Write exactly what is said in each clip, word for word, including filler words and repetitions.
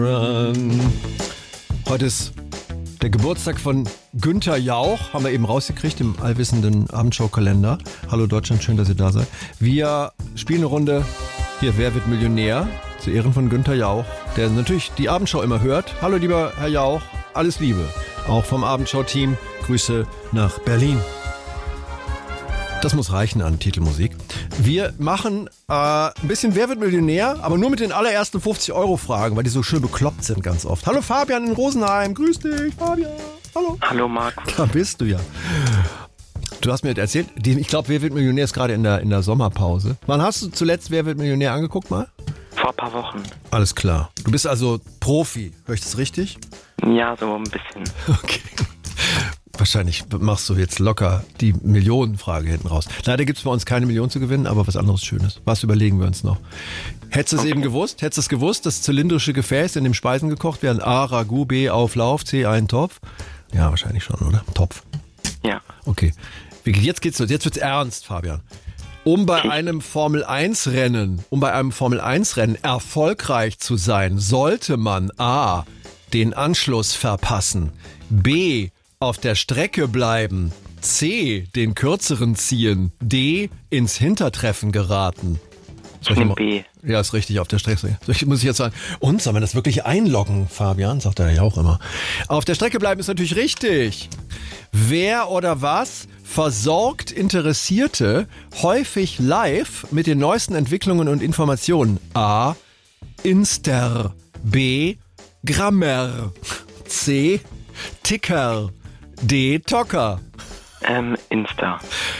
Heute ist der Geburtstag von Günther Jauch, haben wir eben rausgekriegt im allwissenden Abendshow-Kalender. Hallo Deutschland, schön, dass ihr da seid. Wir spielen eine Runde hier, Wer wird Millionär? Zu Ehren von Günther Jauch, der natürlich die Abendshow immer hört. Hallo lieber Herr Jauch, alles Liebe. Auch vom Abendshow-Team, Grüße nach Berlin. Das muss reichen an Titelmusik. Wir machen äh, ein bisschen Wer wird Millionär, aber nur mit den allerersten fünfzig Euro Fragen, weil die so schön bekloppt sind ganz oft. Hallo Fabian in Rosenheim, grüß dich Fabian. Hallo. Hallo Markus. Da bist du ja. Du hast mir erzählt, ich glaube Wer wird Millionär ist gerade in der, in der Sommerpause. Wann hast du zuletzt Wer wird Millionär angeguckt mal? Vor ein paar Wochen. Alles klar. Du bist also Profi, höre ich das richtig? Ja, so ein bisschen. Okay. Wahrscheinlich machst du jetzt locker die Millionenfrage hinten raus. Leider gibt es bei uns keine Million zu gewinnen, aber was anderes Schönes. Was überlegen wir uns noch? Hättest du es okay. eben gewusst? Hättest du es gewusst, dass zylindrische Gefäße in dem Speisen gekocht werden? A, Ragout, B, Auflauf, C, ein Topf? Ja, wahrscheinlich schon, oder? Topf. Ja. Okay. Jetzt geht's los. Jetzt wird's ernst, Fabian. Um bei einem Formel eins Rennen, um bei einem Formel eins Rennen erfolgreich zu sein, sollte man A, den Anschluss verpassen, B, auf der Strecke bleiben, C, den kürzeren ziehen, D, ins Hintertreffen geraten. Ich nehme B. Ja, ist richtig, auf der Strecke. Ich muss ich jetzt sagen, und soll man das wirklich einloggen, Fabian? Sagt er ja auch immer. Auf der Strecke bleiben ist natürlich richtig. Wer oder was versorgt Interessierte häufig live mit den neuesten Entwicklungen und Informationen? A, Inster, B, Grammer, C, Ticker, D, Tocker. Ähm, Insta.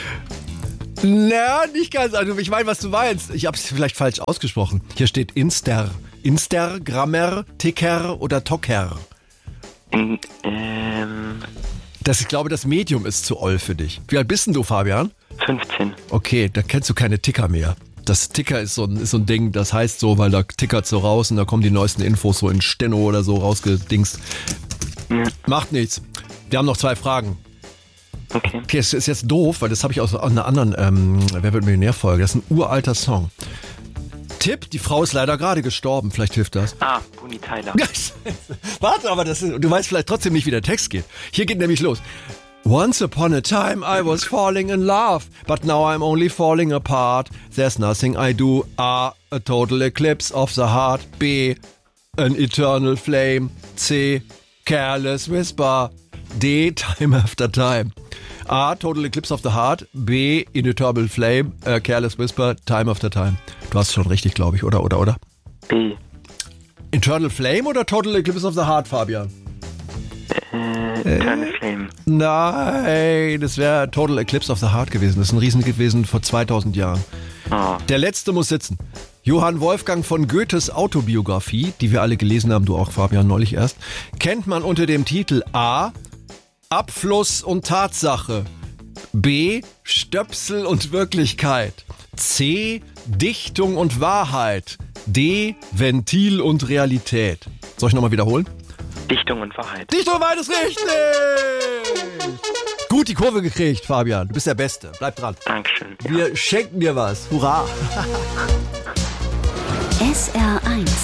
Na, nicht ganz. Also ich meine, was du meinst. Ich habe es vielleicht falsch ausgesprochen. Hier steht Inster. Inster, Grammer, Ticker oder Tocker. In, ähm... Das, ich glaube, das Medium ist zu oll für dich. Wie alt bist denn du, Fabian? fünfzehn. Okay, da kennst du keine Ticker mehr. Das Ticker ist so, ein, ist so ein Ding, das heißt so, weil da tickert so raus und da kommen die neuesten Infos so in Steno oder so rausgedingst. Ja. Macht nichts. Wir haben noch zwei Fragen. Okay. Okay, es ist jetzt doof, weil das habe ich aus einer anderen ähm, Wer wird Millionär-Folge. Das ist ein uralter Song. Tipp, die Frau ist leider gerade gestorben. Vielleicht hilft das. Ah, Bonnie Tyler. Warte, aber das ist, du weißt vielleicht trotzdem nicht, wie der Text geht. Hier geht nämlich los. Once upon a time I was falling in love, but now I'm only falling apart. There's nothing I do. A, a total eclipse of the heart. B, an eternal flame. C, careless whisper. D, time after time. A, total eclipse of the heart. B, in eternal flame. Uh, careless whisper, time after time. Du hast es schon richtig, glaube ich, oder, oder, oder? B. Eternal flame oder total eclipse of the heart, Fabian? Äh, Eternal äh, Flame. Nein, das wäre Total Eclipse of the Heart gewesen. Das ist ein Riesen gewesen vor zweitausend Jahren. Oh. Der letzte muss sitzen. Johann Wolfgang von Goethes Autobiografie, die wir alle gelesen haben, du auch, Fabian, neulich erst, kennt man unter dem Titel A, Abfluss und Tatsache, B, Stöpsel und Wirklichkeit, C, Dichtung und Wahrheit, D, Ventil und Realität. Soll ich nochmal wiederholen? Dichtung und Wahrheit. Dichtung und Wahrheit ist richtig! Gut die Kurve gekriegt, Fabian. Du bist der Beste. Bleib dran. Dankeschön. Wir ja. schenken dir was. Hurra! S R eins